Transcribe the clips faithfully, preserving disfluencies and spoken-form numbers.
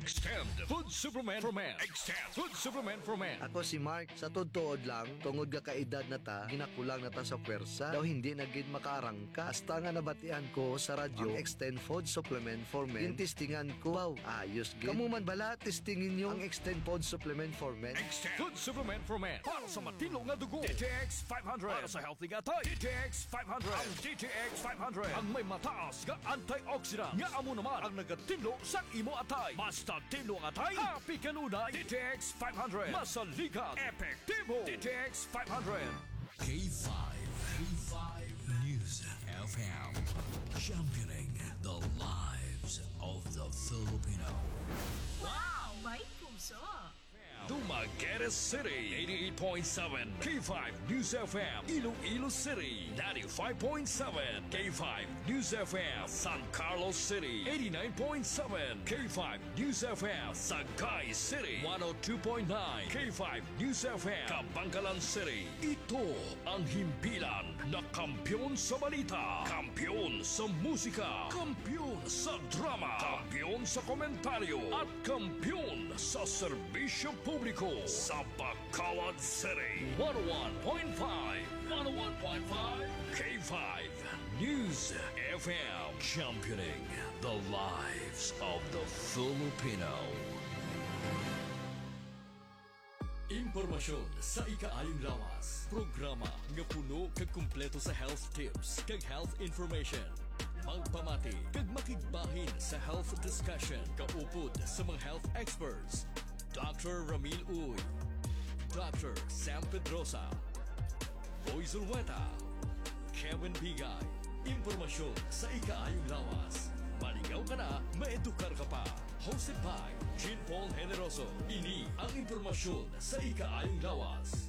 Extend Food Supplement for Men. Extend Food Supplement for Men. Ako si Mark, sa todtood lang, tungod ka kaedad na ta, ginakulang na ta sa pwersa, daw hindi na gid makaarangka. Hasta nga nabatian ko sa radyo, ang Extend Food Supplement for Men. Yung testingan ko, wow, ayos gid. Kamu man bala, testingin nyo ang Extend Food Supplement for Men. Extend Food Supplement for Men. Para sa matino nga dugo. D T X five hundred. Para sa healthy nga tay. D T X five hundred. Ang D T X five hundred. Ang may mataas nga antioxidant. Nga amo naman ang nagatino sa imo atay. Basta tino nga atay, happy kanunay. D T X five hundred. Masaligan. Epektibo. D T X five hundred. K five. K five News F M. Championing the lives of the Filipino. Wow! May puso! Dumaguete City, eighty-eight point seven. K five News F M. Iloilo City, ninety-five point seven. K five News F M. San Carlos City, eighty-nine point seven. K five News F M. Sagay City, one oh two point nine. K five News F M. Kabangkalan City. Ito ang himpilan na kampiyon sa balita, kampiyon sa musika, kampiyon sa drama, kampiyon sa komentaryo, at kampiyon sa serbisyo publiko sa Bacolod City. one oh one point five. one oh one point five. K five News F M. Championing the lives of the Filipino. Impormasyon sa ikaayong lawas. Programa nga puno kag kumpleto sa health tips kag health information. Magpamati kag makigbahin sa health discussion kaupod sa mga health experts. Doctor Ramil Uy, Doctor Sam Pedrosa, Boy Zulweta, Kevin Bigay. Impormasyon sa ikaayong lawas. Maligaw ka na, maedukar ka pa. Hosted by Jean Paul Generoso. Ini ang impormasyon sa ikaayong lawas.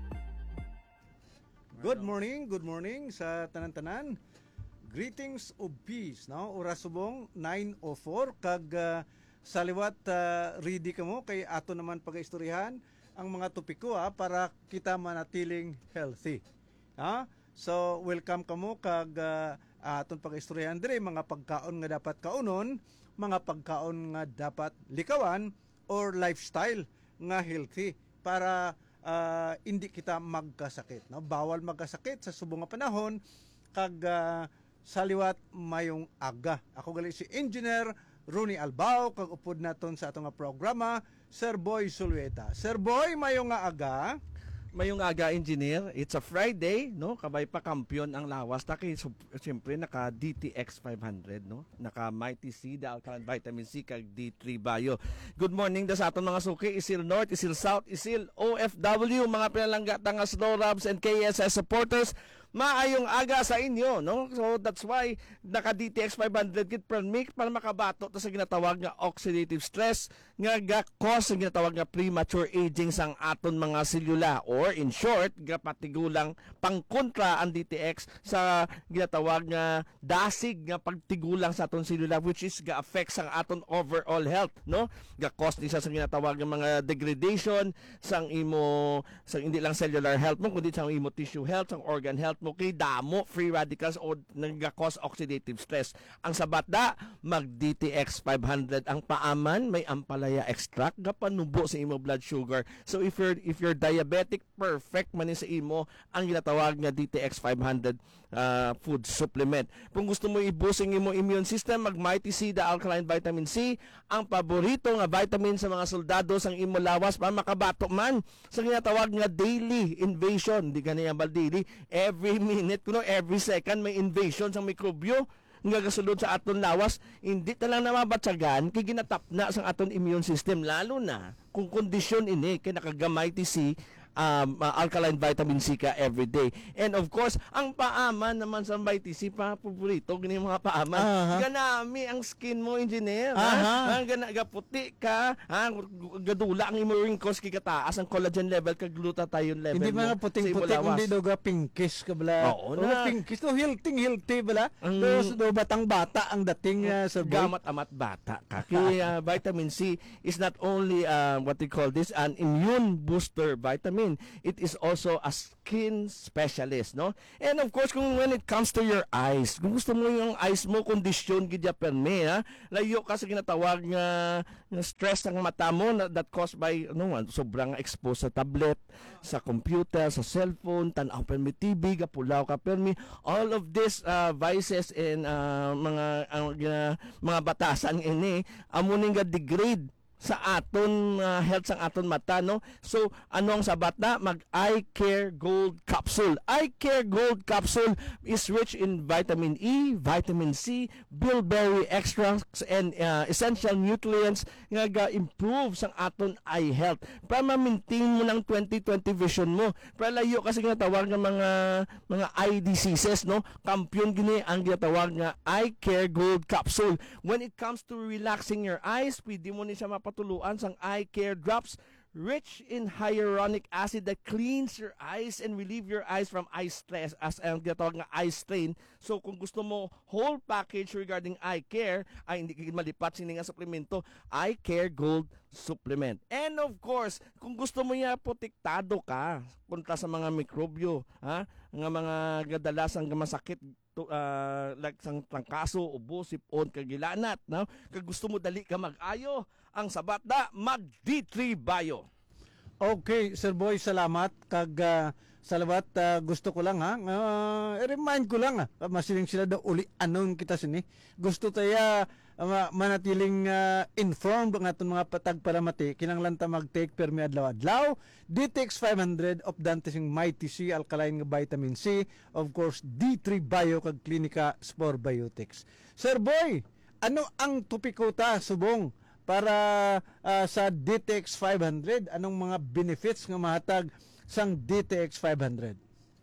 Good morning, good morning sa tanan-tanan. Greetings of peace, no? Oras subong nine oh four kag uh, sa liwat uh, ready ka mo kay ato naman pag-istoryahan ang mga topiko ha, para kita manatiling healthy. Ha? So welcome ka mo kag uh, aton pag-istoryahan dire mga pagkaon nga dapat kaunon, mga pagkaon nga dapat likawan or lifestyle nga healthy para uh, hindi kita magkasakit, no? Bawal magkasakit sa subong nga panahon kag uh, sa liwat mayong aga. Ako gali si Engineer Ronnie Albao, kag upod naton sa atong programa, Sir Boy Zulweta. Sir Boy, mayong nga aga. Mayong aga, engineer. It's a Friday, no? Kabay pa kampiyon ang lawas. Taki, so, siyempre, naka D T X five hundred, no? Naka Mighty C, the Alkaline Vitamin C, kag D three Bio. Good morning da sa aton mga suki. Isil North, Isil South, Isil O F W, mga pinalanggat nga Snow Rabs and K S S supporters. Maayong aga sa inyo, no? So that's why naka D T X five hundred kit permik para makabato to sa ginatawag nga oxidative stress nga ga-cause sa ginatawag nga premature aging sang aton mga selula, or in short, gapatigulang pangkontra ang D T X sa ginatawag nga dasig nga pagtigulang sa aton selula, which is ga-affect sang aton overall health, no? Ga-cause ni sa ginatawag nga mga degradation sang imo sang hindi lang cellular health mo kundi sang imo tissue health, sang organ health mo, kay damo free radicals o nagka-cause oxidative stress. Ang sabat da, mag D T X five hundred ang paaman, may ampalaya extract gapanubo sa imo blood sugar. So if you're if you're diabetic, perfect man ni sa imo ang ginatawag nga D T X five hundred uh, food supplement. Kung gusto mo i-boost ang imo immune system, mag Mighty C, the Alkaline Vitamin C, ang paborito nga vitamin sa mga soldado sang imo lawas para makabato man sa ginatawag nga daily invasion. Di ganyan ba daily? Every minute, kuno every second may invasion sa mikrobyo nga gasulod sa aton lawas. Hindi ta lang na mabatsagan kay ginatap na sa aton immune system, lalo na kung kondisyon ini kay nakagamay ti si um, uh, alkaline vitamin C ka every day. And of course, ang paaman naman sa Mighty C, pa paborito gani mga paaman. Uh-huh. Ganami ang skin mo, engineer. Uh-huh. Ha? Gana gaputi ka, ha? Gadula ang imo wrinkles kay kataas ang collagen level kag glutathione level. Hindi mga puting-puting, hindi do ga pinkish ka bala. Oo na. Pinkish to healthy healthy bala. Mm. Do, do batang bata ang dating uh, sa gamat amat bata ka. Kaya uh, vitamin C is not only uh, what we call this an immune booster vitamin, vitamin. It is also a skin specialist, no? And of course, kung when it comes to your eyes, kung gusto mo yung eyes mo kondisyon gid ya perme, ha? Layo ka sa ginatawag nga nga stress ang mata mo na, that caused by ano, sobrang exposed sa tablet, sa computer, sa cellphone, tan-aw pa mi T V, gapulaw ka permi. All of this uh, vices and uh, mga uh, gina- mga batasan ini amo ning ga degrade sa aton uh, health sang aton mata, no? So ano ang sabat na? Mag Eye Care Gold Capsule. Eye Care Gold Capsule is rich in vitamin E, vitamin C, bilberry extracts and uh, essential nutrients nga ga-improve sang aton eye health para ma-maintain mo ng twenty twenty vision mo. Para layo kasi nga tawag nga mga mga eye diseases, no? Kampiyon gini ang ginatawag nga Eye Care Gold Capsule. When it comes to relaxing your eyes, pwede mo ni siya mapatuluan sang Eye Care Drops, rich in hyaluronic acid that cleans your eyes and relieve your eyes from eye stress as ang ginatawag nga eye strain. So kung gusto mo whole package regarding eye care, ay hindi kagid malipat sini nga suplemento, Eye Care Gold Supplement. And of course, kung gusto mo ya protektado ka kontra sa mga mikrobyo, ha, nga mga gadalasang masakit to, uh, like sang trangkaso, ubo, sipon, kagilanat, no? Kag gusto mo dali ka mag-ayo, ang sabat na mag D three Bio. Okay, Sir Boy, salamat. Kag uh, salamat, uh, gusto ko lang ha. Uh, remind ko lang ha. Masiling sila daw uli anon kita sini. Gusto taya uh, manatiling uh, informed ang aton mga patag paramati. Kinanglan ta mag-take permi adlaw-adlaw. D T X five hundred of Dantising Mighty C, alkaline nga vitamin C. Of course, D three Bio kag Klinika Spore Biotics. Sir Boy, ano ang tupiko ta subong para uh, sa D T X five hundred? Anong mga benefits nga mahatag sang D T X five hundred?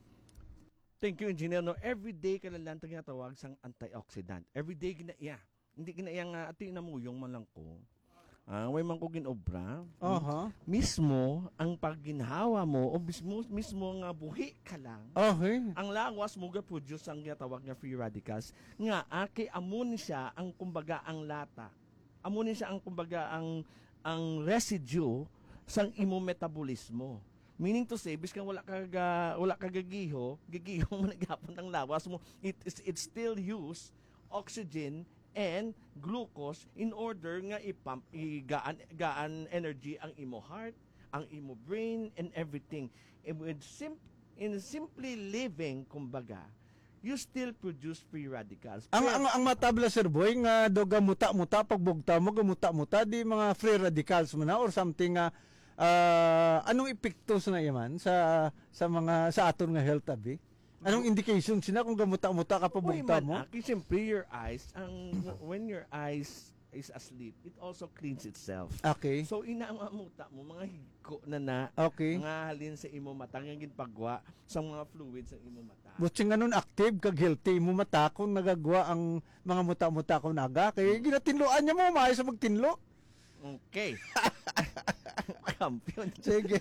Thank you, Engineer. No, every day ka lang lang tinatawag sang antioxidant. Every day ginaiya. Hindi ginaiya nga ati na mo yung man lang ko. Ah, way man ko ginobra. Aha. Mismo ang pagginhawa mo o mismo mismo nga buhi ka lang. Okay. Ang lawas mo ga produce ang ginatawag nga free radicals nga aki amon siya ang kumbaga ang lata. Amunin siya ang kumbaga ang ang residue sang imo metabolismo. Meaning to say, biskan wala ka ga, wala ka gagiho, gagiho mo nagapon ang lawas mo, it is it still use oxygen and glucose in order nga ipump igaan gaan energy ang imo heart, ang imo brain and everything. And with sim in simply living kumbaga, you still produce free radicals. Ang ang, ang matabla, Sir Boy, nga do gamuta-muta pagbugta mo gamuta-muta di mga free radicals mo na or something nga uh, anong epekto sa na yaman sa sa mga sa aton nga health abi? Anong indication sina kung gamuta-muta ka pabugta mo? Aki, siyempre your eyes, ang when your eyes is asleep, it also cleans itself. Okay. So inaamuta mo mga higko na na Okay. mga halin sa imo mata nga ginpagwa sa mga fluids sa imo mata. Butsi nga nun active kag healthy mo mata kung nagagawa ang mga muta-muta ko naga kay ginatinloan niya mo maayo sa magtinlo. Okay. Kampiyon. Sige.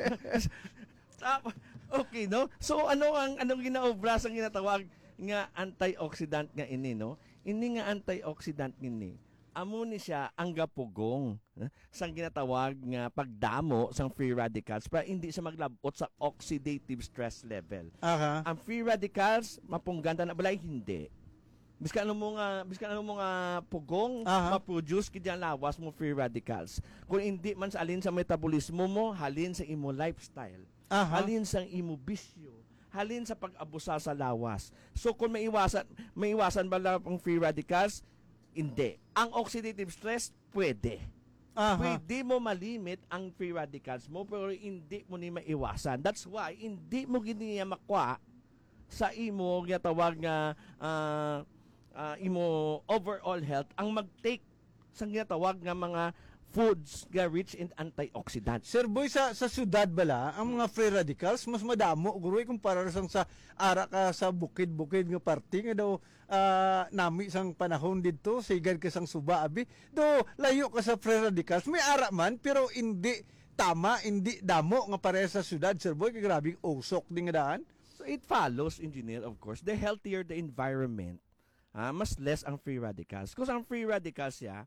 Tapos, okay, no? So ano ang anong ginaobra sa ginatawag nga antioxidant nga ini, no? Ini nga antioxidant ini. Amo ni siya ang gapugong eh, sang ginatawag nga pagdamo sang free radicals para hindi siya maglabot sa oxidative stress level. Aha. Ang free radicals mapungganda na balay hindi. Biskan ano mo nga biskan ano mo nga pugong Aha. ma-produce kid ang lawas mo free radicals. Kung hindi man sa alin sa metabolismo mo, halin sa imo lifestyle. Aha. Halin sa imo bisyo. Halin sa pag-abusa sa lawas. So kung maiwasan maiwasan ba lang ang free radicals? Hindi. Ang oxidative stress, pwede. Aha. Pwede mo malimit ang free radicals mo, pero hindi mo ni maiwasan. That's why, hindi mo giniya makwa sa imo, ginatawag nga, uh, uh, imo overall health, ang mag-take sa ginatawag nga mga foods nga rich in antioxidants. Sir Boy, sa sa syudad bala, ang mga free radicals mas madamo guroy kumpara sang sa ara ka sa bukid-bukid nga party nga daw uh, nami sang panahon didto sigad ka sang suba abi. Do layo ka sa free radicals, may ara man pero hindi tama, hindi damo nga pareha sa syudad, Sir Boy, kay grabing usok ding nga daan. So it follows, engineer, of course, the healthier the environment, ah, mas less ang free radicals. Kasi ang free radicals ya,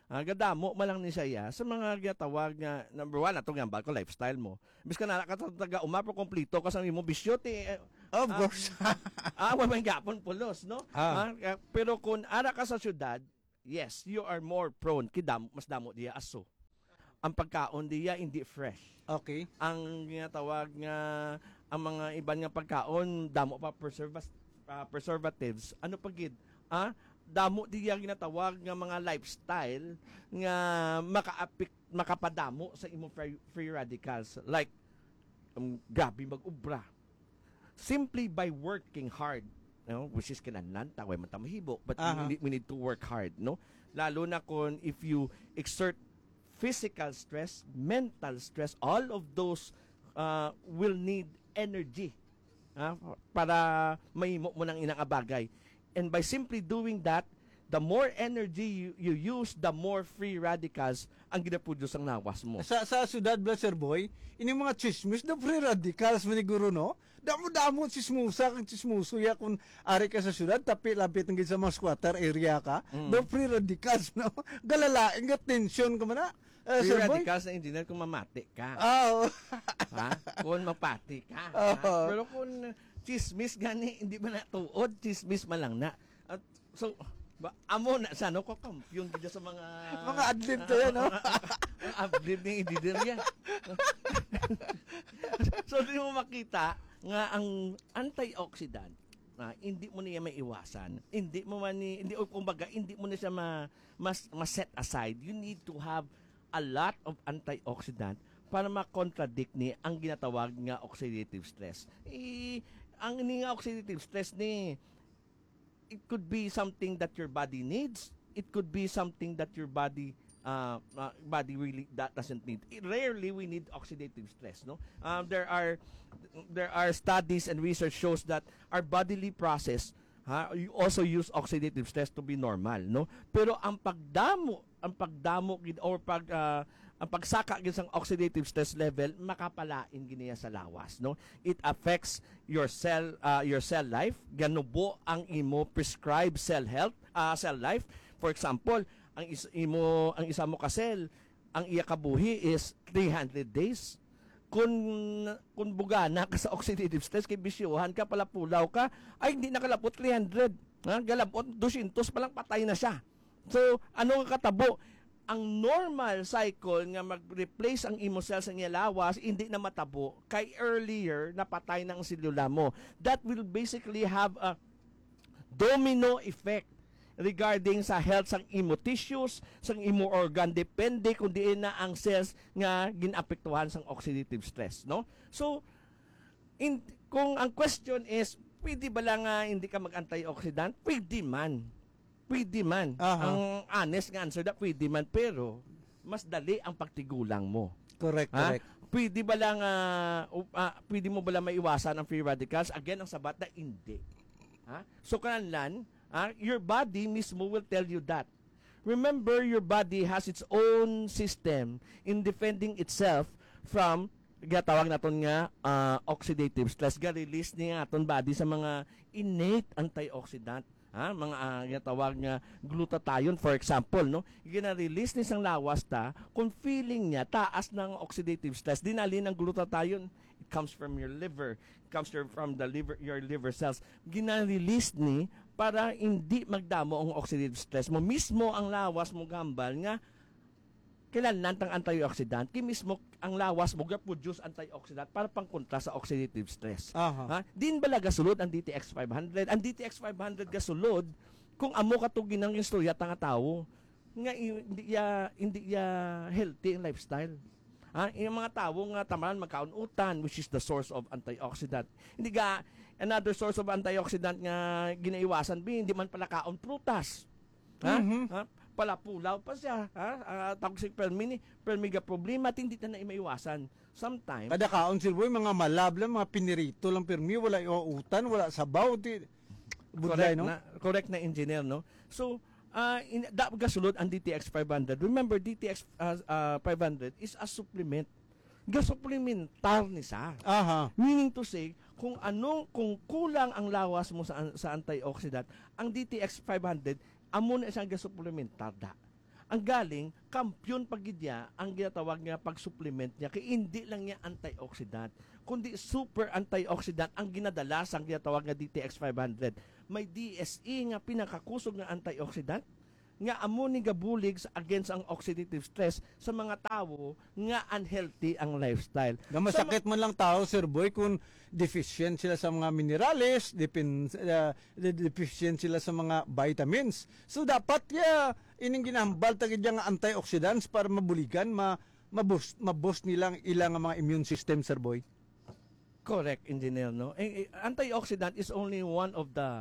Ah, gadamo malang ni siya sa mga ginatawag nga number one ato nga ko lifestyle mo. Bis ka na ka taga umapro kompleto ka sa imo bisyo ti eh, Of ah, course. ah, wa man gapon pulos, no? Ah. Ah, kaya- pero kung ara ka sa syudad, yes, you are more prone kidam mas damo diya aso. Ang pagkaon diya hindi fresh. Okay. Ang ginatawag nga ang mga iban nga pagkaon damo pa preservas, ah, preservatives. Ano pa gid? Ah, damo diya ginatawag nga mga lifestyle nga makaapik makapadamo sa imong free, free radicals like um, gabi mag-ubra simply by working hard, no, which is kinahanglan taway man ta mahibo, but Aha. we, need, we need to work hard, no, lalo na kung if you exert physical stress, mental stress, all of those uh, will need energy, ah, para mahimo mo ng inang abagay. And by simply doing that, the more energy you, you use, the more free radicals ang ginaproduce ang nawas mo. Sa sa syudad Blaser Boy, ini mga chismis na free radicals maniguro no. Damo-damo chismusa kang chismuso ya kung ari ka sa syudad tapi lapit ng sa mga squatter area ka. Mm. Do free radicals no. Galalaing nga tension ka man na. Uh, Free Sir Boy? radicals na engineer kung mamati ka. Ah, oh. ha? Kung mapati ka. Oo. ha? Pero kung chismis gani, hindi ba natuod, chismis man lang na. At, so, ba, amo na sa ano ko kampiyon dito sa mga Mga adlib to yan, no? adlib ni engineer yan. So, di mo makita nga ang antioxidant na hindi mo niya maiwasan. Hindi mo man ni hindi o kumbaga hindi mo na siya ma, mas, mas set aside. You need to have a lot of antioxidant para ma-contradict ni ang ginatawag nga oxidative stress. Eh, ang ni nga oxidative stress ni it could be something that your body needs. It could be something that your body uh, uh, body really that doesn't need. Rarely we need oxidative stress, no? Um, there are there are studies and research shows that our bodily process ha, you also use oxidative stress to be normal, no? Pero ang pagdamo, ang pagdamo gid or pag uh, ang pagsaka gid sang oxidative stress level makapalain giniya sa lawas, no? It affects your cell uh, your cell life, ganubo ang imo prescribed cell health, uh, cell life. For example, ang is, imo ang isa mo ka cell, ang iya kabuhi is three hundred days. Kung kung bugana ka sa oxidative stress kay bisyuhan ka pala pulaw ka, ay hindi nakalapot three hundred. Ha? Galapot two hundred pa lang patay na siya. So, ano ang katabo? Ang normal cycle nga mag-replace ang imo cells sa lawas hindi na matabo kay earlier napatay ng selula mo. That will basically have a domino effect regarding sa health sang imo tissues, sang imo organ, depende kung diin na ang cells nga ginapektuhan sang oxidative stress, no? So, in, kung ang question is, pwede ba lang nga hindi ka mag-antioxidant? Pwede man. Pwede man. Aha. Ang honest nga answer na pwede man, pero mas dali ang pagtigulang mo. Correct, Ha? correct. Pwede ba lang, ah, uh, uh, pwede mo ba lang maiwasan ang free radicals? Again, ang sabat na hindi. Ha? So, kananlan, ah, your body mismo will tell you that. Remember, your body has its own system in defending itself from gatawag naton nga uh, oxidative stress. Ga-release niya aton body sa mga innate antioxidant. Ha, mga uh, ginatawag nga glutathione for example, no, gina-release ni sang lawas ta kung feeling niya taas ng oxidative stress, dinali ng glutathione, it comes from your liver, it comes from the liver, your liver cells, gina-release ni para hindi magdamo ang oxidative stress mo mismo. Ang lawas mo gambal nga kailangan tang antioxidant, ki mismo ang lawas mo ga-produce antioxidant para pangkontra sa oxidative stress. Aha. Ha? Din bala gasulod ang D T X five hundred. Ang D T X five hundred gasulod kung amo katugin ang istorya tanga tawo nga i- hindi ya hindi ya healthy ang lifestyle. Ha? Yung mga tawo nga tamaran magkaon-utan, which is the source of antioxidant. Hindi ga another source of antioxidant nga ginaiwasan bi hindi man pala kaon prutas. Ha? Mhm. Ha? Pala pulaw pa siya, ha? Uh, toxic permini, permiga problema, at hindi na na maiwasan. Sometimes, Kada kaon sir boy, mga malab lang, mga pinirito lang permi, wala iuutan, wala sabaw, di budlay, correct no? na, correct na engineer, no? So, uh, in, da, gasulod ang D T X five hundred. Remember, D T X uh, uh, five hundred is a supplement. Gasupplementar ni sa. Aha. Meaning to say, kung anong, kung kulang ang lawas mo sa, sa antioxidant, ang D T X five hundred, amo na isang gasupplementar da. ang galing kampiyon pagidya ang ginatawag nga pag-supplement niya kay hindi lang niya antioxidant kundi super antioxidant ang ginadala sa ginatawag nga D T X five hundred. May D S E nga pinakakusog nga antioxidant nga amo ni gabulig sa- against ang oxidative stress sa mga tao nga unhealthy ang lifestyle. Na masakit man lang tao, Sir Boy, kung deficient sila sa mga minerales, depin, uh, deficient sila sa mga vitamins. So dapat ya ining ginahambal tagid nga antioxidants para mabuligan, ma maboost maboost nilang ilang mga immune system, Sir Boy. Correct, engineer, no? Eh, eh, antioxidant is only one of the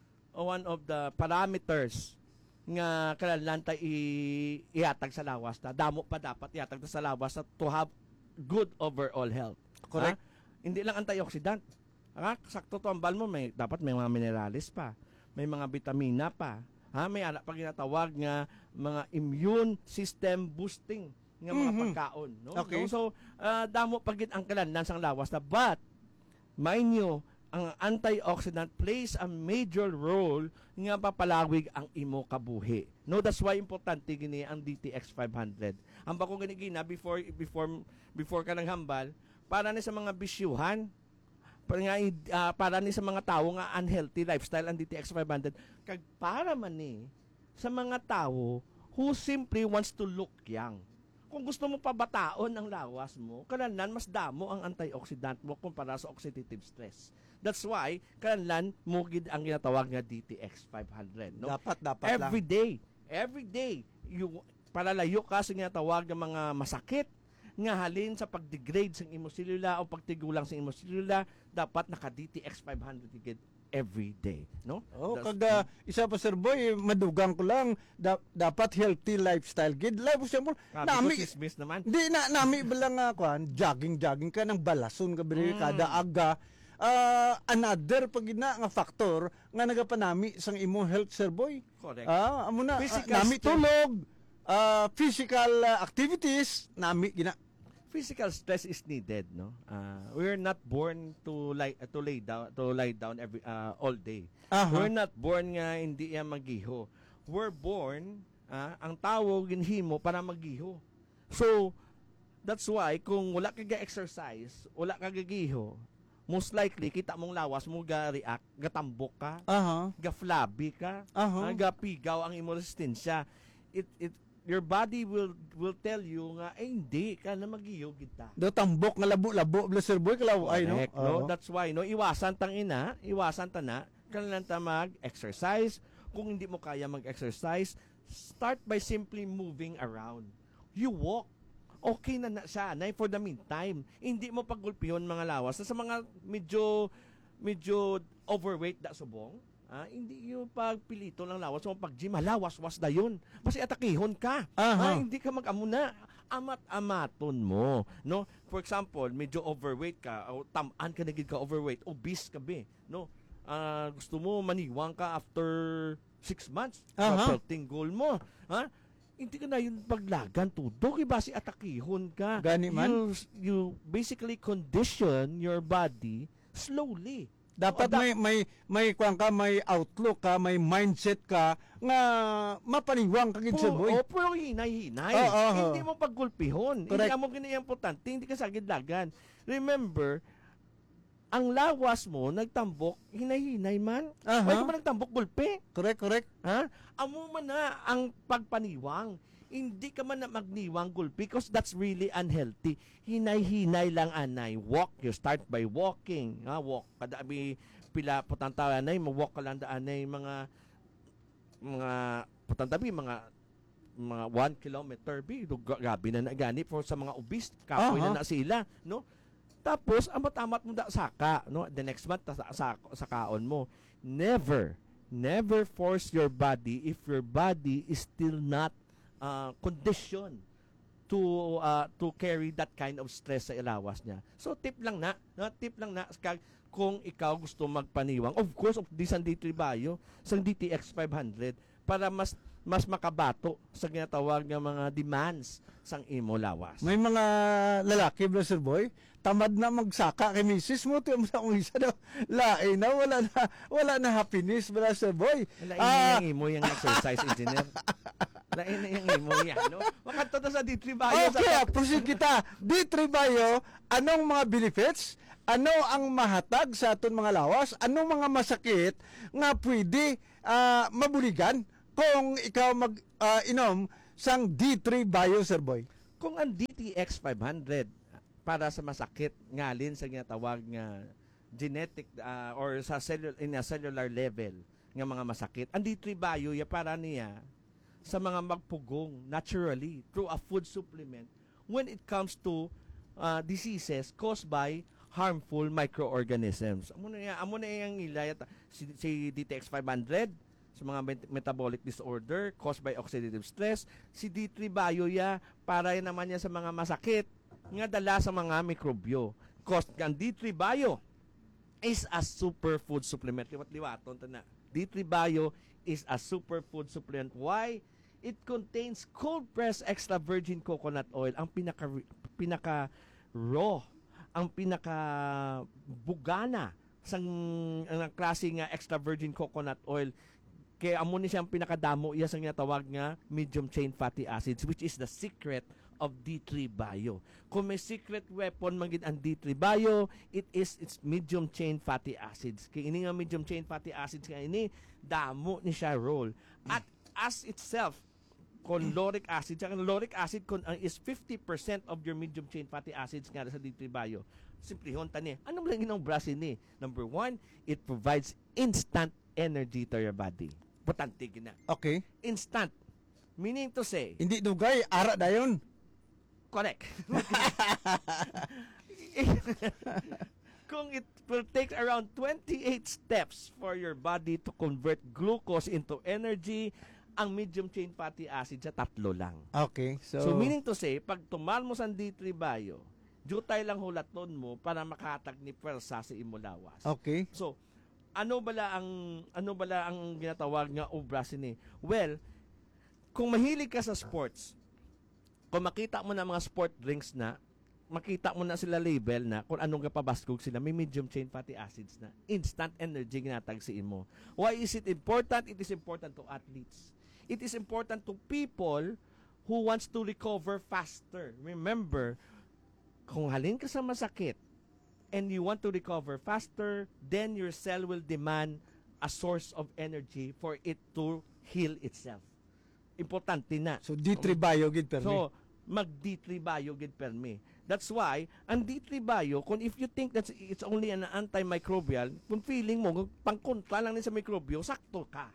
one of the parameters nga kailangan tayo i- ihatag sa lawas ta. Damo pa dapat ihatag ta sa lawas ta to have good overall health. Correct. Ha? Hindi lang antioxidant. Ha? Sakto to ang bal mo, may, dapat may mga minerales pa. May mga vitamina pa. Ha? May anak pa ginatawag nga mga immune system boosting nga mga Mhm. pagkaon. No? Okay. No? So, ah, damo pagit ang kailangan sa lawas ta. But, mind nyo, ang antioxidant plays a major role nga papalawig ang imo kabuhi. No, that's why importante gini ang D T X five hundred. Ang bako gani gina before before before ka nang hambal para ni sa mga bisyuhan, para nga ah, para ni sa mga tao nga unhealthy lifestyle ang D T X five hundred kag para man ni sa mga tao who simply wants to look young. Kung gusto mo pabataon ang lawas mo, kailangan mas damo ang antioxidant mo kumpara sa oxidative stress. That's why kailangan mo gid ang ginatawag nga D T X five hundred, no? Dapat dapat Every lang. day, every day you palalayo ka sa ginatawag nga mga masakit nga halin sa pag-degrade sa imo selula o pagtigulang sa imo selula, dapat naka D T X five hundred gid every day, no? Oh, That's- kada isa pa, Sir Boy, madugang ko lang da, dapat healthy lifestyle gid. Life example, Sabi ko, nami chismis naman. di na nami bilang nga kwan, jogging jogging ka ng balason ka bili Mm. kada aga. Ah, another pag ina nga factor nga nagapanami sang imo health, Sir Boy. Correct. Ah, amo na ah, Physical nami strength. tulog, ah, physical ah, activities nami gina. Physical stress is needed, no? Uh, we're not born to lie to lay down to lie down every uh, all day. Aha. We're not born nga hindi yan magiho. We're born ah, ang tao ginhimo para magiho. So that's why kung wala ka ga-exercise, wala ka gagiho, most likely kita mong lawas mo ga-react, gatambok ka, Aha. ga-flabby ka, Aha. ah, gapigaw ang imo resistensya. It it your body will will tell you nga eh hindi ka na magiyo kita. Do tambok nga labo-labo bla, Sir Boy, kalaw ay no. Correct, no? Oo. That's why no iwasan tang ina, iwasan ta na kailangan ta mag-exercise. Kung hindi mo kaya mag-exercise, start by simply moving around. You walk. Okay na na siya, nay for the meantime. Hindi mo paggulpihon mga lawas. Sa mga medyo medyo overweight da subong, ah, hindi yung pagpilito ng lawas mo pag gym, lawas-was na yun. Kasi atakihon ka. Aha. Ah, hindi ka mag-amuna. Amat-amaton mo, no? For example, medyo overweight ka, o tamaan ka na gid ka overweight, obese ka be, no? Ah, gusto mo maniwang ka after six months, Aha. pelting goal mo, ha? Hindi ka na yung paglagan tudo, iba si atakihon ka. Gani man. You, you basically condition your body slowly. Dapat O, da- may may may kwan ka, may outlook ka, may mindset ka nga mapaniwang ka gid, Sir Po, Boy. o, pero hinay-hinay. Oo, oo. Hindi mo paggulpihon. Correct. Hindi mo ganyan importante. Hindi ka sagid lagan. Remember, ang lawas mo, nagtambok, hinay-hinay man. Aha. Ay, ka man nagtambok, gulpi. Correct, correct. Ha? Amo man na ang pagpaniwang. Hindi ka man na magniwang gulpi because that's really unhealthy. Hinay-hinay lang anay. Walk, you start by walking. Ha? Walk. Kada may pila putantaw anay, mag-walk ka lang daan anay mga mga putantabi, mga mga one kilometer bi gabi na na gani for sa mga obese kapoy Aha. na na sila, no? Tapos amat-amat mo da saka, no? The next month sa, sa, sa kaon mo. Never never force your body if your body is still not uh, conditioned to uh, to carry that kind of stress sa ilawas niya. So tip lang na, no? Tip lang na kag kung ikaw gusto magpaniwang, of course, of this D three Bio, sa D T X five hundred para mas mas makabato sa ginatawag nga mga demands sang imo lawas. May mga lalaki, bro, Sir Boy, tamad na magsaka kay misis mo, tiyo mo sa kong isa daw, lain na, wala na, wala na happiness, bro, Sir Boy. Wala Ah, yung imo yung exercise engineer. Lain na yung imo yan, no? Makanto na sa D three Bio. Okay, sa ah, proceed kita. D three Bio, anong mga benefits? Ano ang mahatag sa aton mga lawas? Anong mga masakit nga pwede ah, mabuligan kung ikaw mag-inom sang D three Bio, Sir Boy? Kung ang D T X five hundred para sa masakit ngalin sa ginatawag nga genetic ah, or sa cellular in a cellular level nga mga masakit, ang D three Bio ya para niya sa mga magpugong naturally through a food supplement when it comes to ah, diseases caused by harmful microorganisms. Amo na yan, amo na yang ilayat si, si D T X five hundred sa mga met- metabolic disorder caused by oxidative stress. Si D three Bio ya para yan naman yan sa mga masakit nga dala sa mga mikrobyo. Cause ang D three Bio is a superfood supplement. Liwat-liwaton ta na. D three Bio is a superfood supplement. Why? It contains cold pressed extra virgin coconut oil, ang pinaka pinaka raw, ang pinaka bugana sang ang klase nga extra virgin coconut oil. Kaya amo ni siyang pinakadamo iya sang ginatawag nga medium chain fatty acids, which is the secret of D three Bio. Kung may secret weapon magid ang D three Bio, it is its medium chain fatty acids. Kaya ini nga medium chain fatty acids nga ini damo ni siya role. At as itself, kung lauric acid, ang lauric acid kun, uh, is fifty percent of your medium chain fatty acids nga sa D three Bio. Simple honta ni. Ano lang ginang brasin ni? Number one, it provides instant energy to your body. Importante gina. Okay. Instant. Meaning to say, Hindi dugay, ara dayon. correct. Kung it will take around twenty-eight steps for your body to convert glucose into energy, ang medium chain fatty acid sa tatlo lang. Okay. So, So, meaning to say, pag tumal mo sa D three Bio, jutay lang hulaton mo para makatag ni pwersa sa imulawas. okay. So, ano bala ang ano bala ang ginatawag nga obrasin ni? Well, kung mahilig ka sa sports, kung makita mo na mga sport drinks na, makita mo na sila label na kung anong kapabaskog sila, may medium chain fatty acids na. Instant energy ginatag si imo. Why is it important? It is important to athletes. It is important to people who wants to recover faster. Remember, kung halin ka sa masakit, and you want to recover faster, then your cell will demand a source of energy for it to heal itself. Importante na. So, D three Bio, gid permi. So, mag D three Bio gid permi. That's why, ang D three Bio, kung if you think that it's only an antimicrobial, kung feeling mo, pangkontra lang ni sa mikrobyo, sakto ka.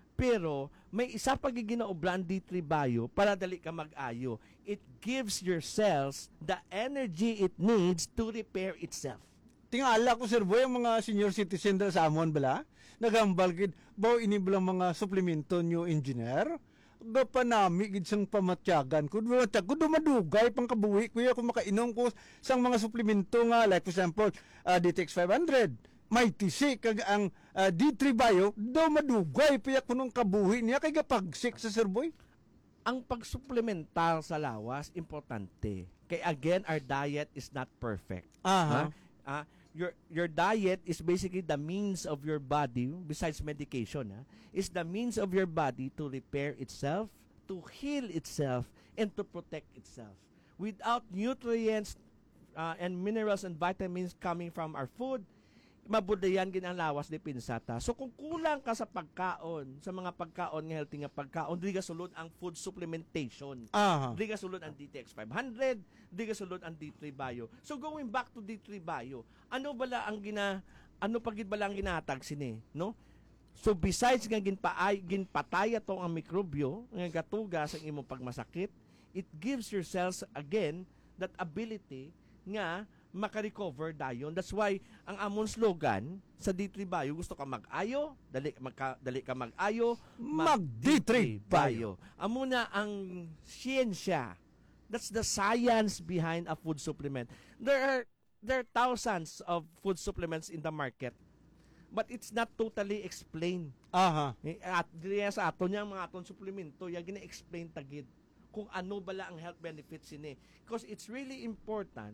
Pero, may isa pa giginaoblan D three Bio para dali ka mag-ayo. It gives your cells the energy it needs to repair itself. Tingala ko, Sir Boy, ang mga senior citizen dala sa amon bala, nagambal gid, baw ini bilang mga suplemento new engineer, gapanami gid sang pamatyagan ko, dumatag ko dumadugay pang kabuhi kuya kung makainom ko sang mga suplemento nga, like for example, uh, D T X five hundred, may tisik kag ang uh, D three Bio, daw madugay piyak kunong kabuhi niya kay gapagsik sa Sir Boy. Ang pagsuplementar sa lawas, importante. Kaya again, our diet is not perfect. Aha. Ha? Ah, your your diet is basically the means of your body, besides medication, ha, is the means of your body to repair itself, to heal itself, and to protect itself. Without nutrients uh, and minerals and vitamins coming from our food, mabudayan gin ang lawas ni pinsata. So kung kulang ka sa pagkaon, sa mga pagkaon nga healthy nga pagkaon, di ka sulod ang food supplementation. Aha. Di ka sulod ang D T X five hundred, di ka sulod ang D three Bio. So going back to D three Bio, ano bala ang gina ano pagid bala ang ginatag sini, no? So besides nga ginpaay ginpataya tong ang mikrobyo nga gatuga sa imong pagmasakit, it gives your cells again that ability nga maka-recover dayon. That's why ang amon slogan sa D three Bio, gusto ka mag-ayo, dali magka, dali ka mag-ayo, Mag-D three Bio. Amo na ang siyensya. That's the science behind a food supplement. There are there are thousands of food supplements in the market, but it's not totally explained. Aha. Eh, At diya sa aton yang mga aton suplemento, yang gina-explain tagid kung ano bala ang health benefits ini. Because it's really important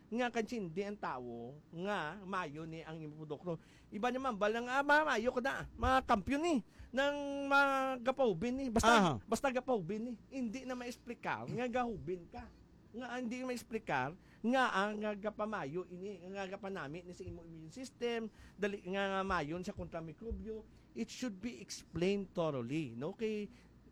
nga kansindi ang tao nga mayo ni ang imong produkto. Iba naman balang ah, mayo ko na mga kampiyon ni ng mga gapahubin ni basta Aha. basta gapahubin ni hindi na ma-explicar nga gahubin ka nga hindi ma-explicar nga ang nga gapamayo ini nga gapanami ni sa imong immune system dali nga, nga mayon sa kontra mikrobyo. It should be explained thoroughly, no? Kay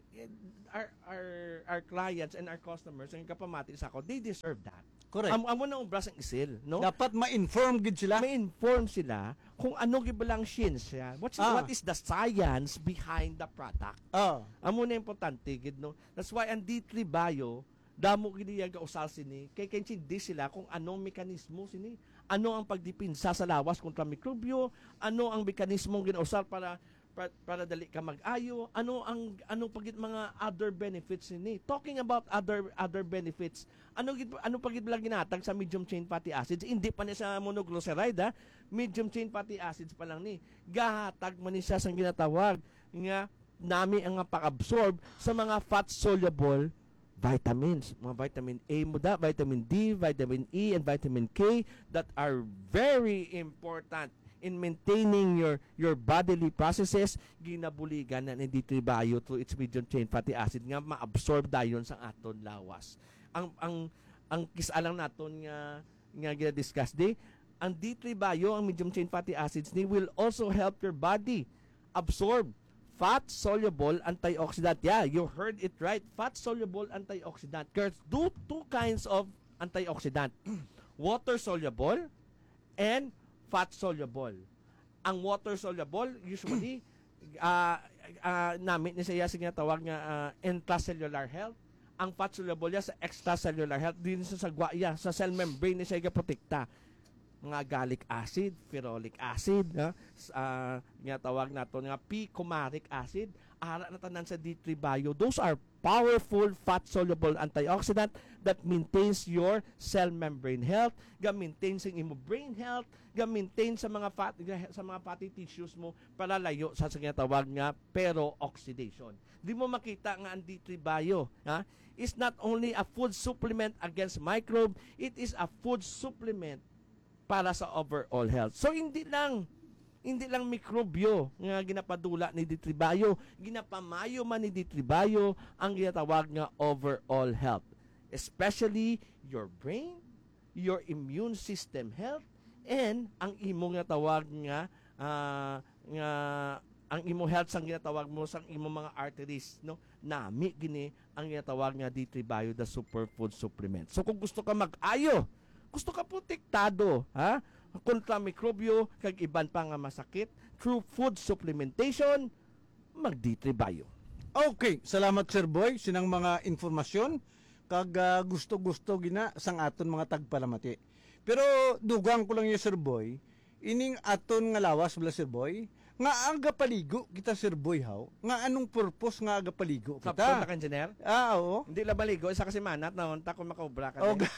our our our clients and our customers ang kapamati sa ako, they deserve that. Correct. Am amo na obras ang isil, no? Dapat ma-inform gid sila. May inform sila kung ano gibalang science, what's Ah. what is the science behind the product. Oh. Amo na importante gid, no? That's why ang D three Bio damo gid ga usal sini kay kensindi sila kung anong mekanismo sini, ano ang pagdipinsa sa lawas kontra mikrobyo, ano ang mekanismo ginausal para para, para dali ka mag-ayo, ano ang ano pagit mga other benefits ni. Talking about other other benefits, ano gid ano pagit lang ginatag sa medium chain fatty acids, hindi pa ni sa monoglyceride ha, medium chain fatty acids pa lang ni. Gahatag man ni siya sang ginatawag nga nami ang pag-absorb sa mga fat soluble vitamins, mga vitamin A mo da, vitamin D, vitamin E, and vitamin K that are very important in maintaining your your bodily processes. Ginabuligan na ni D three Bio through its medium chain fatty acid nga ma-absorb dayon sa aton lawas. Ang ang ang kisalang naton nga nga gina-discuss di, ang D three Bio, ang medium chain fatty acids ni will also help your body absorb fat soluble antioxidant. Yeah, you heard it right. Fat soluble antioxidant. There's two two kinds of antioxidant. Water soluble and fat soluble. Ang water soluble usually uh, uh, namin ni siya sige tawag nga uh, intracellular health. Ang fat soluble ya sa extracellular health din sa sagwa ya sa cell membrane ni siya protekta. Mga gallic acid, ferulic acid, ha? Uh, nga tawag nato nga p-coumaric acid, ara na tanan sa D three Bio. Those are powerful fat-soluble antioxidant that maintains your cell membrane health, ga maintains ang imo brain health, ga maintain sa mga fat sa mga fatty tissues mo para layo sa nga tawag nga peroxidation. Di mo makita nga ang D three Bio, ha? Is not only a food supplement against microbe, it is a food supplement para sa overall health. So hindi lang hindi lang mikrobyo nga ginapadula ni D three Bio, ginapamayo man ni D three Bio ang ginatawag nga overall health, especially your brain, your immune system health, and ang imo nga tawag nga uh, nga ang imo health sang ginatawag mo sang imo mga arteries, no? Nami gini ang ginatawag nga D three Bio, the superfood supplement. So kung gusto ka mag-ayo, gusto ka protektado, ha? Kontra mikrobyo, kag iban pa nga masakit, through food supplementation, mag D three Bio. Okay, salamat Sir Boy sinang mga informasyon kag uh, gusto-gusto gina sang aton mga tagpalamati. Pero dugang ko lang yung Sir Boy, ining aton nga lawas bala Sir Boy, nga aga paligo kita Sir Boy haw, nga anong purpose nga aga paligo Kapon kita? na ka, engineer? Ah, oo. Hindi la baligo, isa kasi manat na unta kung makaubra ka. Oh, din.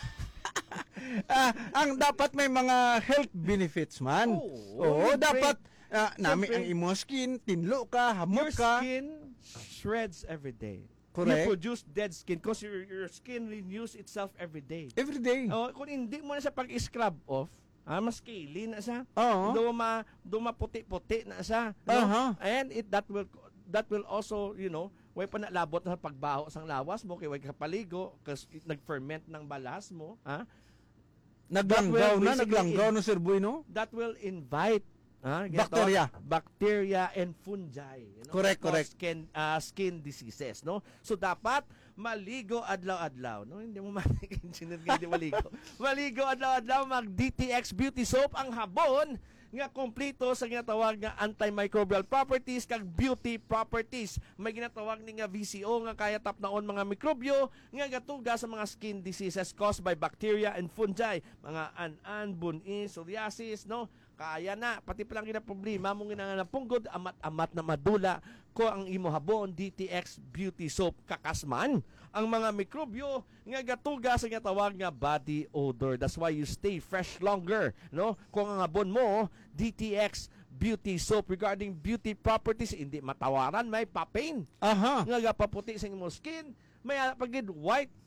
ah, ang dapat may mga health benefits man. Oo, Oo, yung dapat ah, nami Siyempre, ang imo skin, tinlo ka, hamot Your ka. skin shreds every day. Correct. You produce dead skin because your, your skin renews itself every day. Every day. Oh, kung hindi mo na siya pag-scrub off, ah, mas scaly na siya. Oo. Duma, duma puti-puti na siya. No? Aha. And it that will that will also, you know, way pa nalabot na sa pagbaho sang lawas mo kay way kapaligo kasi nag-ferment ng balas mo, ha? Naglanggaw will na, basically naglanggaw no Sir Boy, no? That will invite ah, Bacteria. bacteria and fungi, you know, Correct, that cause correct. skin uh, skin diseases, no? So dapat maligo adlaw-adlaw, no? Hindi mo ma-engineer hindi maligo. Maligo adlaw-adlaw, mag D T X Beauty Soap ang habon nga kompleto sa ginatawag nga antimicrobial properties kag beauty properties. May ginatawag ni nga V C O nga kaya tapnaon mga mikrobyo nga gatuga sa mga skin diseases caused by bacteria and fungi, mga an-an, buni, psoriasis, no? Kaya na, pati pa lang gina problema mong ginananapunggod, amat-amat na madula ko ang imo habon D T X Beauty Soap kakasman ang mga mikrobyo nga gatuga sa ginatawag nga body odor. That's why you stay fresh longer, no? Kung ang habon mo D T X Beauty Soap regarding beauty properties, hindi matawaran, may papain Aha. nga gapaputi sa imong skin, may pagid white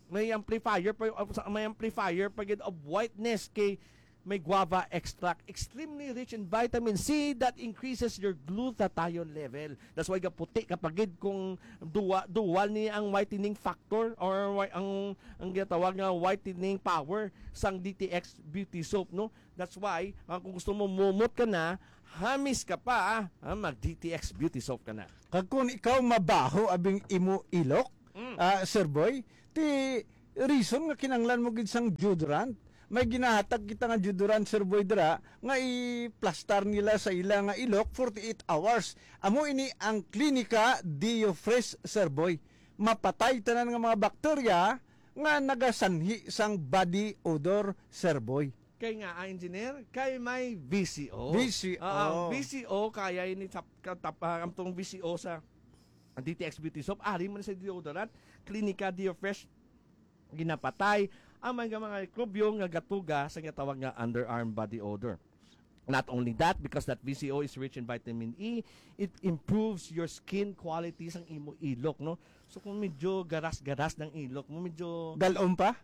may amplifier pa may amplifier pa gid of whiteness kay may guava extract, extremely rich in vitamin C that increases your glutathione level. That's why gaputi kapag gid kung duwa, duwal ni ang whitening factor or wi- ang ang ginatawag nga whitening power sang D T X beauty soap, no? That's why ah, kung gusto mo mumot ka na, hamis ka pa, ah, mag D T X beauty soap ka na. Kag kung ikaw mabaho abing imo ilok, ah, Sir Boy, ti reason nga kinanglan mo gid sang deodorant. May ginahatag kita nga deodorant, Sir Boy, dira nga i-plaster nila sa ila nga ilok forty-eight hours. Amo ini ang Clinica DeoFresh, Sir Boy. Mapatay tanan nga mga bakterya nga nagasanhi sang body odor, Sir Boy. Kay nga ah, engineer, kay may V C O. V C O. Ah, ang V C O kaya ini tap tap uh, amtong V C O sa D T X Beauty Soap, ari man sa deodorant, Clinica DeoFresh ginapatay ang mga mga mikrobyo nga gatuga sa ginatawag nga underarm body odor. Not only that, because that V C O is rich in vitamin E, it improves your skin quality sang imo ilok, no? So kung medyo garas-garas ng ilok mo, medyo Galom pa?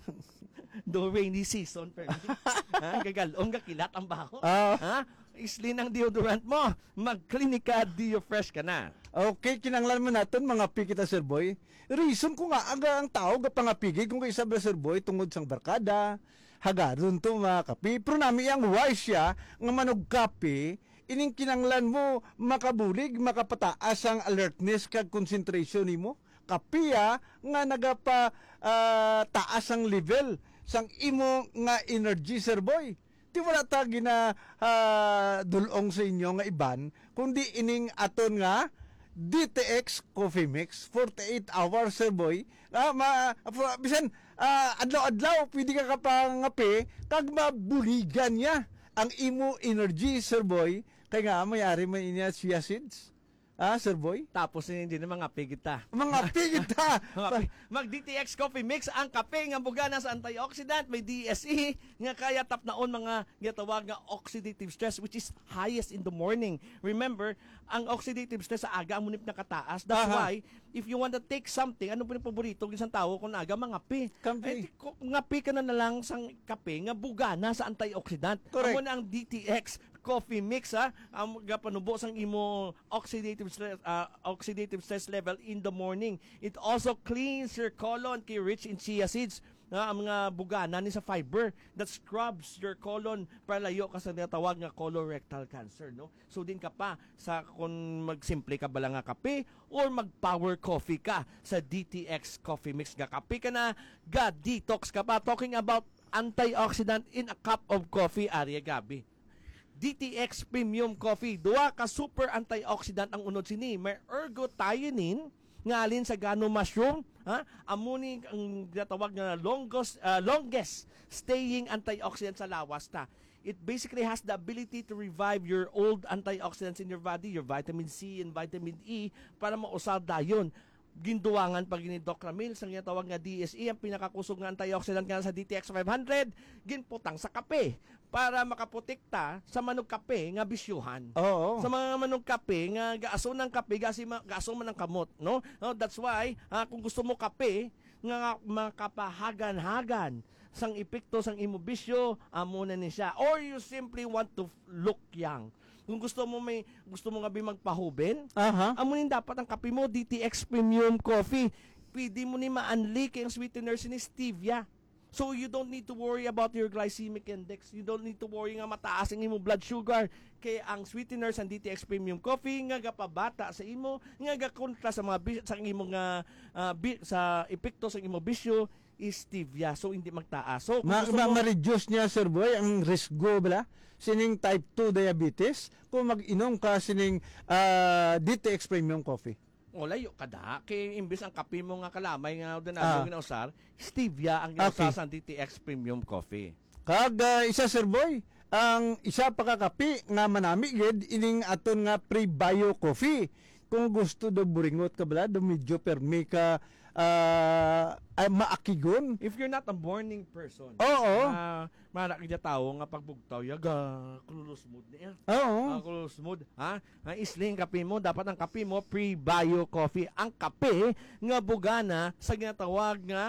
do rainy season per ha, gagalong gakilat ang baho. Ah. Ha? Islin ang deodorant mo. Mag-Clinica DeoFresh ka na. Okay, kinanglan mo natin mga pikita, Sir Boy. Reason ko nga aga ang tao ga pangapigay kung kay sabi, Sir Boy, tungod sang barkada, hagadon to mga kapi. Pero nami ang wise siya nga manog kape, ining kinanglan mo makabulig, makapataas ang alertness kag concentration nimo. Kapiya nga nagapa ah, taas ang level sang imo nga energy, Sir Boy. Di wala ta gina ah, dulong sa inyo nga iban, kundi ining aton nga D T X Coffee Mix forty-eight hours, Sir Boy. Ah, ma, bisan ah, adlaw-adlaw pwede ka kapangape kag mabuligan niya ang imo energy, Sir Boy. Kaya nga mayari may inya chia seeds. Ah, Sir Boy? Tapos hindi na mga pigita. Mga pigita! Mag D T X Coffee Mix ang kape nga bugana sa antioxidant, may D S E nga kaya tapnaon mga gitawag nga oxidative stress which is highest in the morning. Remember, ang oxidative stress sa aga ang munip nakataas. That's Aha. why if you want to take something, ano po yung paborito ng isang tao kung aga mga pe. Kampi. Eh, kung ngapi ka na na lang sang kape nga bugana sa antioxidant. Correct. Amo na ang D T X Coffee Mix, ha, ang gapanubo sang imo oxidative stress, uh, oxidative stress level in the morning. It also cleans your colon kay rich in chia seeds, na ang mga bugana ni sa fiber that scrubs your colon para layo ka sa natawag nga colorectal cancer, no? So din ka pa sa kung magsimple ka ba lang nga kape or mag power coffee ka sa D T X Coffee Mix nga kape ka na, ga detox ka pa, talking about antioxidant in a cup of coffee, Arya Gabi. D T X Premium Coffee, duwa ka super antioxidant ang unod sini. May ergothioneine ngalin sa gano mushroom, ha? Amuni ang ginatawag na longest uh, longest staying antioxidant sa lawas ta. It basically has the ability to revive your old antioxidants in your body, your vitamin C and vitamin E para mausad dayon. Ginduwangan pag ni Doc Ramil sang ginatawag nga D S E, ang pinakakusog nga antioxidant nga sa D T X five hundred, ginputang sa kape para makaprotekta sa manok kape nga bisyuhan. Oo. Sa mga manok kape nga gaaso ng kape gasi gaaso man ng kamot, no? No, that's why ah, kung gusto mo kape nga makapahagan-hagan sang epekto sang imo bisyo, amo na ni siya. Or you simply want to look young. Kung gusto mo may gusto mo nga bi magpahuben, Aha. amunin dapat ang kape mo D T X Premium Coffee. Pwede mo ni ma-unli kay ang sweetener ni stevia. So you don't need to worry about your glycemic index. You don't need to worry nga mataas ang imo blood sugar. Kay ang sweetener sa D T X Premium Coffee nga gapabata sa imo, nga gakontra sa mga bis- sa imo nga ah, bi- sa epekto sa imo bisyo is stevia. So hindi magtaas. So kung Ma, gusto ma, mo- ma-reduce niya, Sir Boy, ang risk go bala sining type two diabetes kung mag-inom ka sining ah, D T X Premium Coffee. o layo kada kay imbes ang kape mo nga kalamay nga Ah. danado ginausar, stevia ang ginausa Okay. sa D T X Premium Coffee. Kag ah, isa, Sir Boy, ang isa pa ka kape nga manami gid ining aton nga pre-bio coffee. Kung gusto do buringot ka bala, do medyo permi ka ah, ay maakigon. If you're not a morning person, Oo. uh, mara kaya tao nga pagbugtaw yaga kulus mood niya. Oo. Ah, kulus mood, ha? Ang isling kape mo, dapat ang kape mo pre-bio coffee. Ang kape nga bugana sa ginatawag nga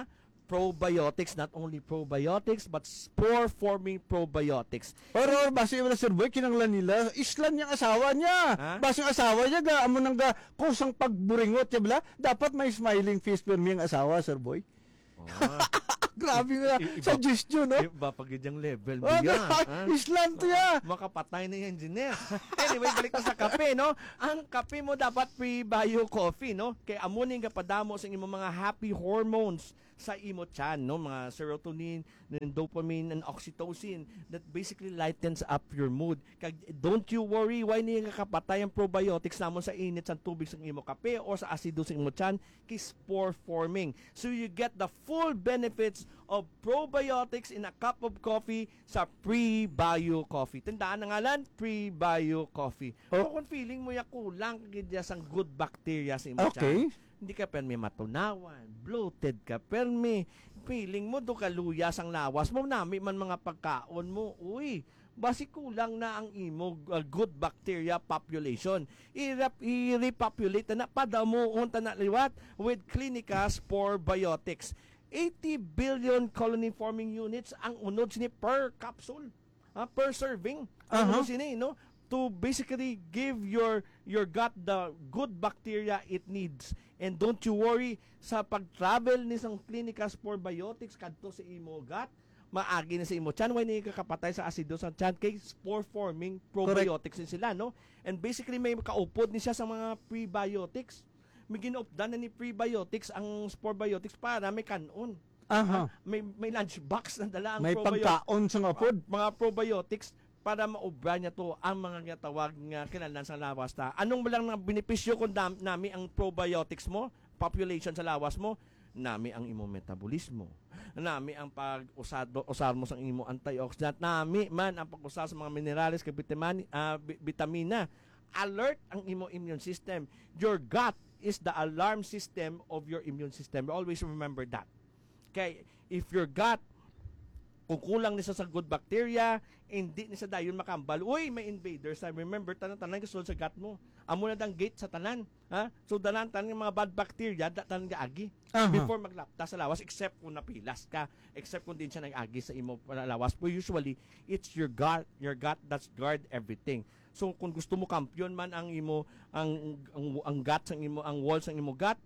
probiotics, not only probiotics, but spore-forming probiotics. Or, or base mo na Sir Boy, kinanglan nila, islan niyang asawa niya. Ha? Base yung asawa niya, ga, amo nang ga, kusang pagburingot niya bala, dapat may smiling face per miyang asawa, Sir Boy. Oh, Grabe nga, I- iba- suggestion, no? iba pag yung level mo Oh, yan. ga- ha? islan to ya. Makapatay na yung engineer. Anyway, balik na sa kape, no? Ang kape mo dapat pre-bio coffee, no? Kaya amunin ka padamo sa imong mga happy hormones sa imo chan, no? Mga serotonin, and dopamine, and oxytocin that basically lightens up your mood. Kag don't you worry, why niya kakapatay ang probiotics namon sa init sa tubig sa imo kape o sa asido sa imo chan kay spore forming. So you get the full benefits of probiotics in a cup of coffee sa pre-bio coffee. Tandaan ang ngalan, pre-bio coffee. Oh. O kung feeling mo ya kulang kagid sang good bacteria sa imo Okay. chan, hindi ka permi matunawan, bloated ka permi, feeling mo do kaluya sang lawas mo, nami man mga pagkaon mo, uy, basi kulang na ang imo uh, good bacteria population. I-rep- I-repopulate na padamo unta na liwat with Clinica Spore Biotics. eighty billion colony forming units ang unod sini per capsule, ah, per serving. Ang Uh-huh. unod sini, no? To basically give your your gut the good bacteria it needs. And don't you worry, sa pag-travel ni sang Clinica Spore Biotics kadto sa imo gut, maagi na sa imo chan, way ni kakapatay sa asido sa chan kay spore forming probiotics din sila, no? And basically may kaupod ni siya sa mga prebiotics. May ginaupdan na ni prebiotics ang spore biotics para may kanon. Aha. May may lunch box na dala ang May probiotics. pagkaon sa nga pod. Mga probiotics para maubra niya to ang mga tawag nga kinahanglan sa lawas ta. Anong lang nga benepisyo kung dam, nami ang probiotics mo, population sa lawas mo, nami ang imong metabolismo, nami ang pag-usado usar mo sa imong antioxidant, nami man ang pag-usar sa mga minerales kay vitamin uh, vitamina. Alert ang imong immune system. Your gut is the alarm system of your immune system. Always remember that. Okay, if your gut kung kulang nisa sa good bacteria, hindi nisa dayon makambal. Uy, may invaders. I remember, tanan-tanan kasulod sa gut mo. Amo na dang gate sa tanan. Ha? So, tanan tanan mga bad bacteria, da- tanan nga agi. Aha. Before maglapta sa lawas, except kung napilas ka, except kung din siya nag-agi sa imo uh, lawas. But usually, it's your gut, your gut that's guard everything. So, kung gusto mo kampiyon man ang imo, ang, ang, ang gut, ang imo, ang walls ng imo gut,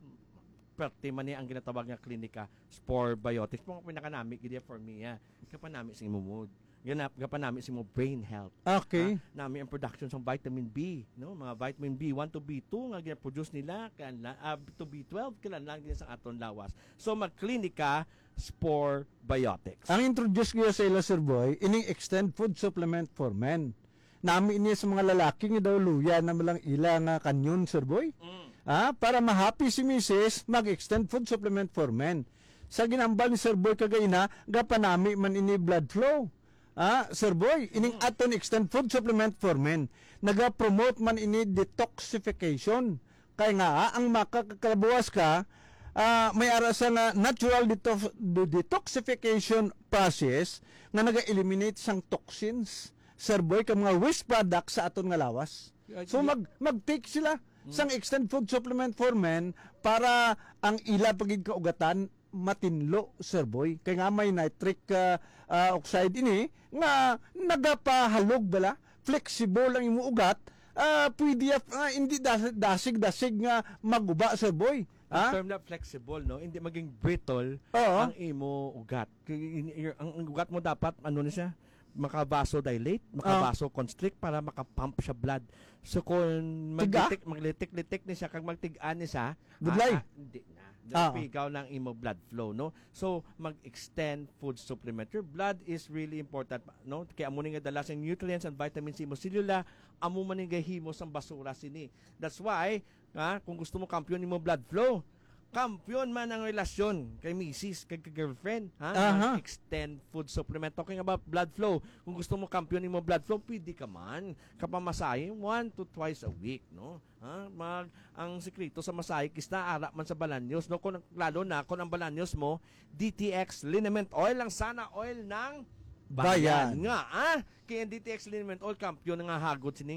perte man niya ang ginatawag nga klinika Spore Biotics. Mga pinakanami gid for me ya. Kapanami sa imo mood. Ganap kapanami sa imo brain health. Okay. Ah, nami ang production sa vitamin B, no? Mga vitamin B one to B two nga gina-produce nila kan uh, to B twelve kailan lang din sa aton lawas. So magklinika Spore Biotics. Ang introduce ko sa ila Sir Boy, ining extend food supplement for men. Nami ini sa mga lalaki nga daw luya na malang ila nga kanyon Sir Boy. Mm. Ah, para ma-happy si Missus mag-extend food supplement for men. Sa ginambal ni Sir Boy kagayna, gapanami man ini blood flow. Ah, Sir Boy, ining aton extend food supplement for men. Naga-promote man ini detoxification. Kaya nga, ah, ang makakalabuas ka, ah, may arasa nga natural detox- detoxification process nga naga-eliminate sang toxins. Sir Boy, ka mga waste products sa aton nga lawas. So mag mag-take sila sang extend food supplement for men para ang ila pagig kaugatan matinlo, Sir Boy. Kaya nga may nitric uh, uh, oxide ini nga nagapahalog bala, flexible ang imo ugat, uh, pwede uh, hindi dasig-dasig nga maguba, Sir Boy. Ang Ha? term na flexible, no? Hindi maging brittle Oo. ang imo ugat. Kaya in- your- Ang ang ugat mo dapat ano na siya? Maka-vasodilate, maka-vasoconstrict para maka-pump siya blood. So kung Tiga? maglitik, maglitik-litik ni siya, kag magtigaan ni siya, Budlay? ah, ah, hindi na. Ah. Napigaw ng imo blood flow, no? So mag-extend food supplement. Your blood is really important, no? Kaya amo ni nga dala sa nutrients and vitamins sa imo selula, amo man ni gahimo sang basura sini. That's why, ha, kung gusto mo kampiyon imo blood flow, kampiyon man ang relasyon kay misis, kay, kay girlfriend, ha? Aha. Extend food supplement. Talking about blood flow, kung gusto mo kampiyon mo blood flow, pwede ka man. Kapamasahe, one to twice a week, no? Ha? Mag, ang sekreto sa masahe, kista ara man sa balanyos, no? Kung, lalo na, kung ang balanyos mo, D T X liniment oil lang sana, oil ng bayan. Bayan. Nga, ah? Kaya ang D T X liniment oil, kampiyon nga hagod sini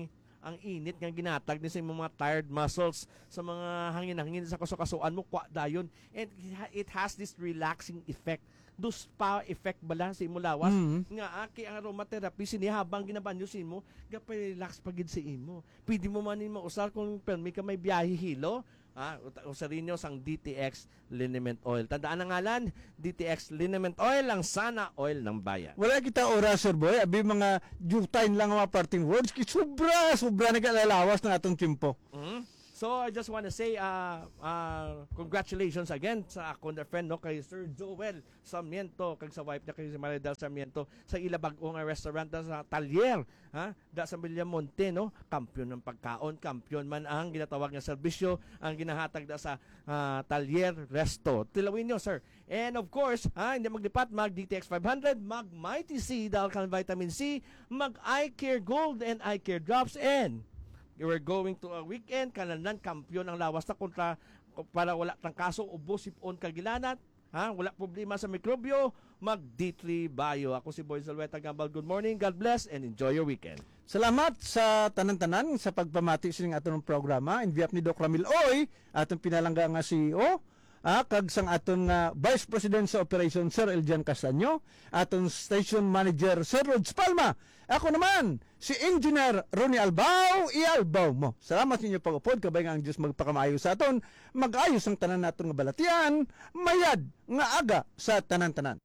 ang init nga ginatag ni sa imong mga tired muscles sa mga hangin-hangin sa kasukasuan mo kwa dayon, and it ha- it has this relaxing effect. Do spa effect bala sa imo lawas nga aki ang aromatherapy sini habang ginabanyo sa imo gapa-relax pagid sa imo. Pwede mo man nimo usar kung permi ka may biyahe hilo, ah, usarin nyo sang D T X Liniment Oil. Tandaan ang ngalan, D T X Liniment Oil, ang sana oil ng bayan. Wala kita oras, Sir Boy. Abi mga jutain lang ang mga parting words. Ki sobra, sobra nagkalalawas ng atong timpo. Mhm. So I just want to say uh, uh, congratulations again sa akong friend no kay Sir Joel Sarmiento kag sa wife niya kay si Maridel Sarmiento sa ila bag-o nga restaurant da sa Talyer, ha, da sa Villamonte no, kampiyon ng pagkaon, kampiyon man ang ginatawag nga serbisyo ang ginahatag da sa uh, Talyer Resto. Tilawin nyo, sir. And of course, ha, hindi maglipat, mag D T X five hundred, mag Mighty C, Dalcan Vitamin C, mag Eye Care Gold and Eye Care Drops, and we're going to a weekend, kananan kampiyon ang lawas na kontra para wala tang kaso ubos sipon kagilanat, ha, wala problema sa mikrobyo, mag D three Bio. Ako si Boy Zalweta Gambal. Good morning, God bless, and enjoy your weekend. Salamat sa tanan-tanan sa pagpamati sa atong programa. In behalf ni Doc Ramil Oy, atong pinalangga nga C E O, ah, kag sang aton uh, Vice President sa Operation Sir Eljan Castaño, aton Station Manager Sir Rods Palma. Ako naman, si Engineer Ronnie Albao, ialbaw mo. Salamat ninyo pag-upod, kabay nga ang Diyos magpakamayo sa aton, mag-ayos ang tanan naton nga balatian, mayad nga aga sa tanan-tanan.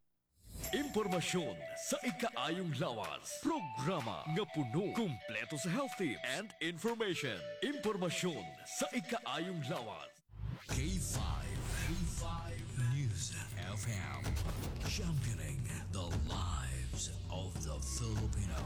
Impormasyon sa ikaayong lawas. Programa nga puno, kumpleto sa health tips and information. Impormasyon sa ikaayong lawas. K five, K five News F M, championing the lives of the Filipino.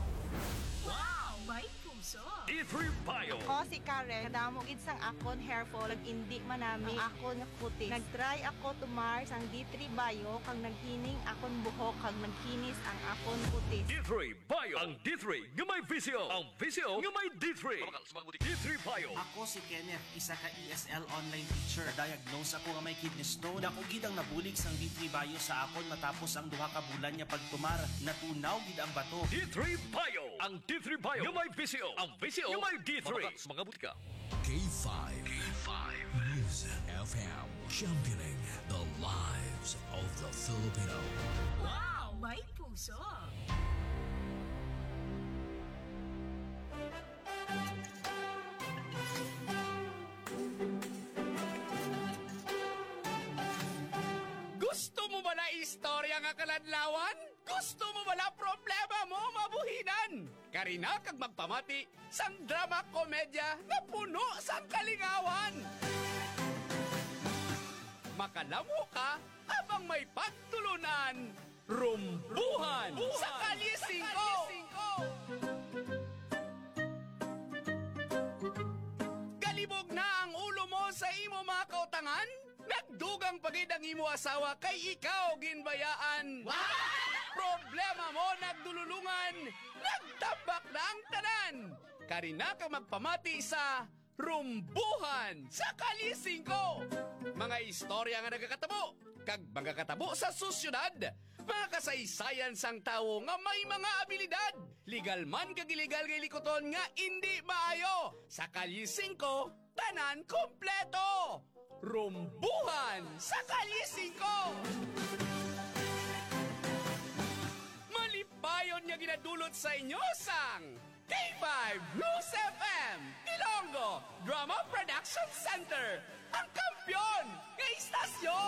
Wow! May puso! D three Bio. Ako si Karen, kadamo gid sang akon hair fall, indi manami ang akon kutis. Nagtry ako tumar sang D three Bio kag naghining akon buhok kag nagkinis ang akon kutis. D three Bio. Ang D three nga may visyo. Ang visyo nga may D three. D three Bio. Ako si Kenneth, isa ka E S L online teacher. Diagnose ako nga may kidney stone. Ako gid ang nabulig sang D three Bio sa akon matapos ang duha ka bulan niya pagtumar. Natunaw gid ang bato. D three Bio. Ang D three Bio nga may visyo. Ang visyo nga may D three. Mga butika. K five, K five News F M, championing the lives of the Filipino. Wow! May puso! Gusto mo ba na istorya nga kaladlawan? Gusto mo ba na problema mo mabuhinan? Karina kag magpamati sang drama komedya na puno sang kalingawan. Makalamo ka habang may pagtulunan. Rumbuhan sa Kalye singko. Galibog na ang ulo mo sa imo mga kautangan? Nagdugang pagid ang imo asawa kay ikaw ginbayaan. Problema mo nagdululungan, nagtabak na ang tanan. Karina ka magpamati sa Rumbuhan sa Kalye singko. Mga istorya nga nagakatabo, kag mga katabo sa susyudad, mga kasaysayan sang tawo nga may mga abilidad. Legal man kag illegal kay likoton nga indi maayo. Sa Kalye singko, tanan kompleto. Rumbuhan sa Kalye singko. Malipayon nga ginadulot sa inyo sang K five News F M, Ilonggo Drama Production Center, ang kampyon ng istasyon.